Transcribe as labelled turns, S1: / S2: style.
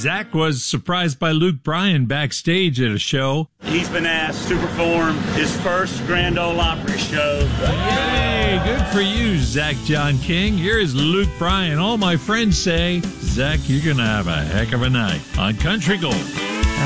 S1: Zach was surprised by Luke Bryan backstage at a show.
S2: He's been asked to perform his first Grand Ole Opry show.
S1: Yay! Good for you, Zach John King. Here is Luke Bryan. All my friends say, Zach, you're going to have a heck of a night on Country Gold.